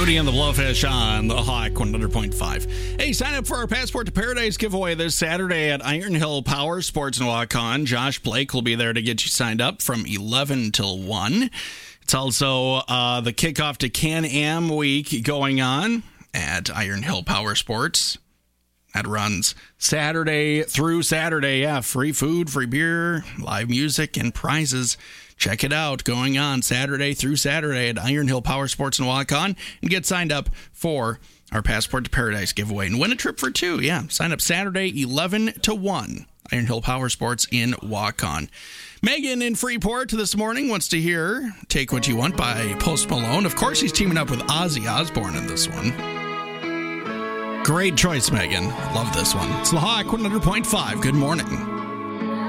Moody and the Blowfish on the Hawk 100.5. Hey, sign up for our Passport to Paradise giveaway this Saturday at Iron Hill Power Sports in Waukon. Josh Blake will be there to get you signed up from 11 till 1. It's also the kickoff to Can-Am Week going on at Iron Hill Power Sports. That runs Saturday through Saturday. Yeah, free food, free beer, live music, and prizes. Check it out. Going on Saturday through Saturday at Iron Hill Power Sports in Waukon, and get signed up for our Passport to Paradise giveaway and win a trip for two. Yeah, sign up Saturday 11 to 1. Iron Hill Power Sports in Waukon. Megan in Freeport this morning wants to hear Take What You Want by Post Malone. Of course, he's teaming up with Ozzy Osbourne in this one. Great choice, Megan. Love this one. It's the Hawk 100.5. Good morning.